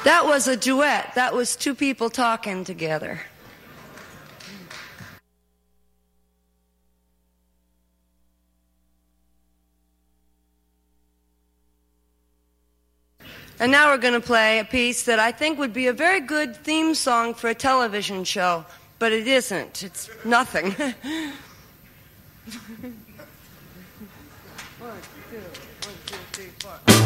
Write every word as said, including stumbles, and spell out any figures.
That was a duet. That was two people talking together. And now we're going to play a piece that I think would be a very good theme song for a television show, but it isn't. It's nothing. One, two, one, two, three, four.